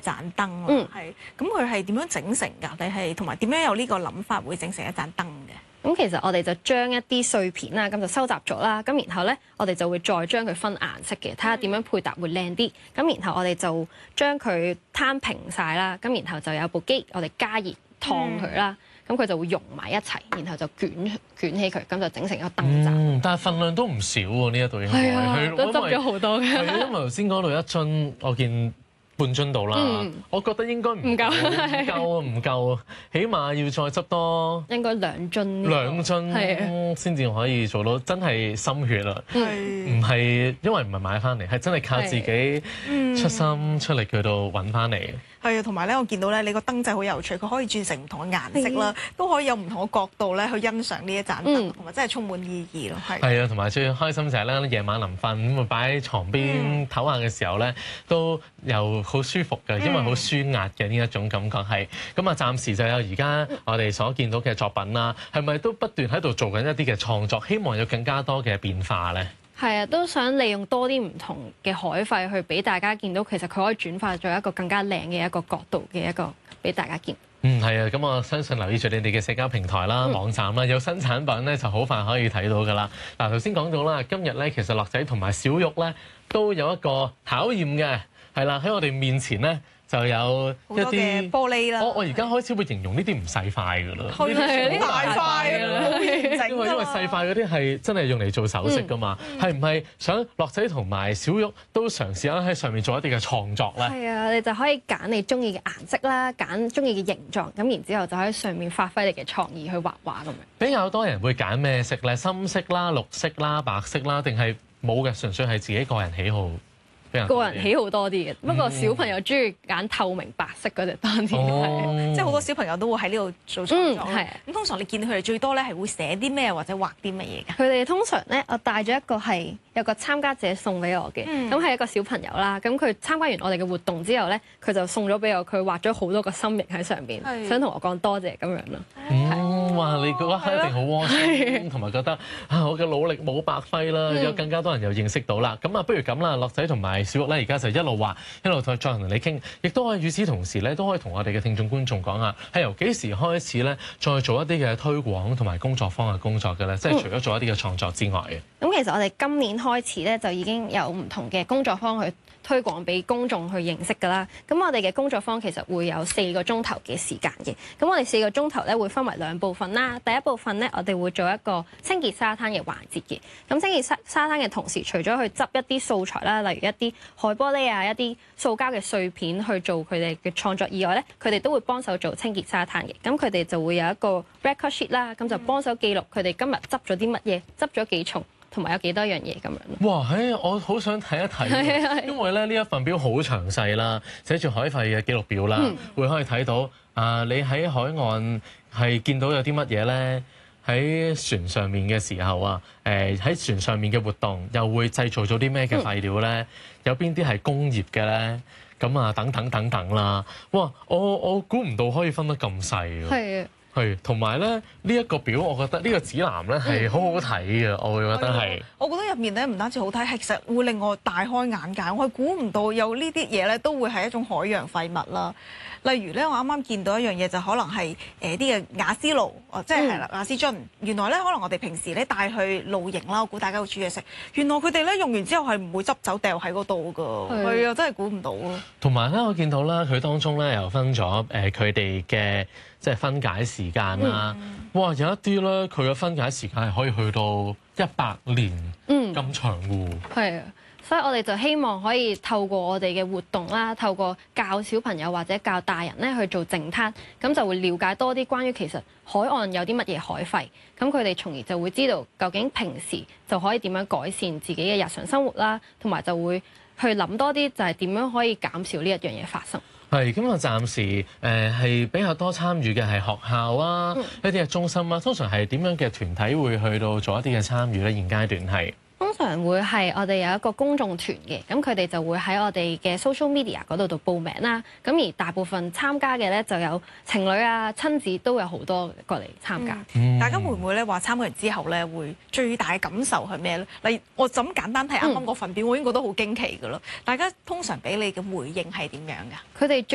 盞燈啦，係咁佢係點樣整成㗎？你係同埋點樣有呢個諗法會整成一盞燈嘅？ 咁其實我哋就將一啲碎片啦，咁就收集咗啦。咁然後咧，我哋就會再將佢分顏色嘅，睇下點樣配搭會靚啲。咁然後我哋就將佢攤平晒啦。咁然後就有部機，我哋加熱燙佢啦。咁佢就會溶埋一齊，然後就捲起佢，咁就整成一個燈盞。 但係份量都唔少喎，呢一度應該係都執咗好多嘅。 係因為頭先講到一樽，我見半樽到啦，我覺得應該唔夠，起碼要再執多應該2樽。 2樽先至可以做到，真係心血啦，唔係因為唔係買翻嚟，係真係靠自己出心出力去到揾翻嚟。 係啊，同埋咧，我見到咧，你個燈仔好有趣，佢可以轉成唔同嘅顏色啦，都可以有唔同嘅角度咧去欣賞呢一盞燈，同埋真係充滿意義咯。 係啊，同埋最開心就係咧，夜晚臨瞓咁啊，擺喺床邊唞下嘅時候咧，都又好舒服嘅，因為好舒壓嘅呢一種感覺係。咁啊，暫時就有而家我哋所見到嘅作品啦，係咪都不斷喺度做緊一啲嘅創作，希望有更加多嘅變化咧？ 係啊，都想利用多啲唔同嘅海廢去俾大家見到，其實佢可以轉化咗一個更加靚嘅一個角度嘅一個俾大家見。 係啊，咁我相信留意住你哋嘅社交平台啦、網站啦，有新產品咧就好快可以睇到㗎啦。嗱，頭先講到啦，今日咧其實樂仔同埋小玉咧都有一個考驗嘅，係啦，喺我哋面前咧。就有一啲玻璃啦。 我而家開始會形容呢啲唔細塊㗎啦， 呢啲大塊㗎啦， 因為細塊嗰啲係真係用嚟做首飾㗎嘛。係唔係想樂仔同埋小玉都嘗試下喺上面做一啲嘅創作咧？ 係啊，你就可以揀你中意嘅顏色啦，揀中意嘅形狀，咁然之後就喺上面發揮你嘅創意去畫畫咁樣。 比較多人會揀咩色咧？深色啦、綠色啦、白色啦，定係冇嘅？純粹係自己個人喜好。 個人喜好多啲嘅，不過小朋友中意揀透明白色嗰隻多啲， 即係好多小朋友都會喺呢度做創作。咁通常你見到佢哋最多咧係會寫啲咩或者畫啲乜嘢㗎？ 佢哋通常咧，我帶咗一個係有個參加者送俾我嘅，咁係一個小朋友啦。咁佢參加完我哋嘅活動之後咧，佢就送咗俾我，佢畫咗好多個心形喺上邊，想同我講多謝咁樣咯。 哇！你嗰刻一定好窩心，同埋覺得我嘅努力冇白費啦，有更加多人又認識到啦。咁啊，不如咁啦，樂仔同埋小玉咧，而家就一路畫，一路再同你傾，亦都可以與此同時咧，都可以同我哋嘅聽眾觀眾講下，係由幾時開始咧，再做一啲嘅推廣同埋工作坊嘅工作嘅咧？即係除咗做一啲嘅創作之外嘅。 咁其實我哋今年開始咧，就已經有唔同嘅工作坊去推廣俾公眾去認識㗎啦。咁我哋嘅工作坊其實會有4個鐘頭嘅時間嘅。咁我哋4個鐘頭咧會分為2部分啦。第一部分咧，我哋會做一個清潔沙灘嘅環節嘅。咁清潔沙灘嘅同時，除咗去執一啲素材啦，例如一啲海玻璃啊、一啲塑膠嘅碎片去做佢哋嘅創作以外咧，佢哋都會幫手做清潔沙灘嘅。咁佢哋就會有一個 record sheet 啦，咁就幫手記錄佢哋今日執咗啲乜嘢，執咗幾重。同埋有幾多樣嘢咁樣咯。 哇！我好想睇一睇，因為咧呢一份表好詳細啦，寫住海廢嘅記錄表啦，會可以睇到你喺海岸係見到有啲乜嘢咧？喺船上面嘅時候啊，喺船上面嘅活動又會製造咗啲咩嘅廢料咧？有邊啲係工業嘅咧？咁啊，等等啦。哇！我估唔到可以分得咁細㗎。 係啊。 係，同埋咧呢一個表，我覺得呢個指南咧係好好睇嘅，我會覺得係。 我覺得入面咧唔單止好睇，係其實會令我大開眼界。我係估唔到有呢啲嘢咧都會係一種海洋廢物啦。例如咧，我啱啱見到一樣嘢就可能係啲嘅瓦斯爐，即係啦瓦斯樽。原來咧可能我哋平時咧帶去露營啦，我估大家會煮嘢食。原來佢哋咧用完之後係唔會執走掉喺嗰度㗎。係啊，真係估唔到咯。同埋咧，我見到啦，佢當中咧又分咗佢哋嘅即係分解時間啦。哇，有一啲咧佢嘅分解時間係可以去到100年咁長㗎。 係啊。所以我哋就希望可以透過我哋嘅活動啦，透過教小朋友或者教大人咧去做淨灘，咁就會了解多啲關於其實海岸有啲乜嘢海廢，咁佢哋從而就會知道究竟平時就可以點樣改善自己嘅日常生活啦，同埋就會去諗多啲就係點樣可以減少呢一樣嘢發生。 係，咁啊暫時係比較多參與嘅係學校啊，一啲嘅中心啊，通常係點樣嘅團體會去到做一啲嘅參與咧？現階段係。 通常會係我哋有一個公眾團嘅，咁佢哋就會喺我哋嘅 social media 嗰度報名啦。咁而大部分參加嘅咧就有情侶啊、親子都有好多過嚟參加。 大家會唔會咧話參加完之後咧會最大嘅感受係咩咧？例如我就咁簡單睇啱啱嗰份表，我已經覺得好驚奇㗎啦。大家通常俾你嘅回應係點樣㗎？ 佢哋